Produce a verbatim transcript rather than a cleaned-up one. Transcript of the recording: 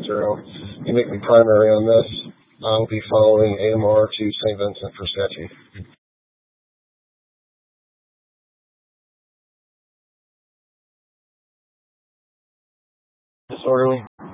zero. You make me primary on this. I'll be following A M R to Saint Vincent for sketchy. Disorderly.